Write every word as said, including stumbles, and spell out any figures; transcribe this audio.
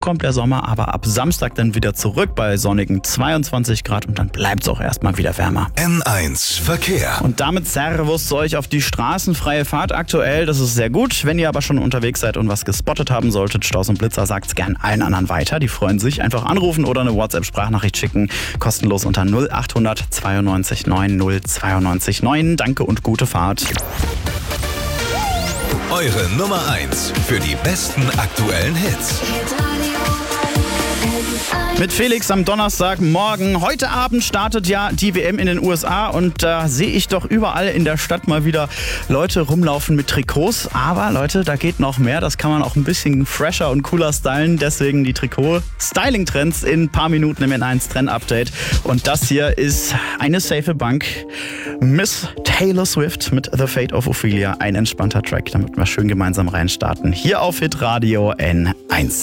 kommt der Sommer, aber ab Samstag dann wieder zurück bei sonnigen zweiundzwanzig Grad und dann bleibt es auch erstmal wieder wärmer. N eins Verkehr. Und damit Servus zu euch auf die straßenfreie Fahrt aktuell. Das ist sehr gut. Wenn ihr aber schon unterwegs seid und was gespottet haben solltet, Staus und Blitzer, sagt's gern allen anderen weiter. Die freuen sich. Einfach anrufen oder eine WhatsApp-Sprachnachricht schicken. Kostenlos unter null acht hundert zweiundneunzig neun null zweiundneunzig neun. Danke und gute Fahrt. Eure Nummer eins für die besten aktuellen Hits. Mit Felix am Donnerstagmorgen. Heute Abend startet ja die W M in den U S A und da sehe ich doch überall in der Stadt mal wieder Leute rumlaufen mit Trikots. Aber Leute, da geht noch mehr. Das kann man auch ein bisschen fresher und cooler stylen. Deswegen die Trikot-Styling-Trends in ein paar Minuten im N eins Trend-Update. Und das hier ist eine safe Bank. Miss Taylor Swift mit The Fate of Ophelia. Ein entspannter Track, damit wir schön gemeinsam reinstarten. Hier auf Hitradio N eins.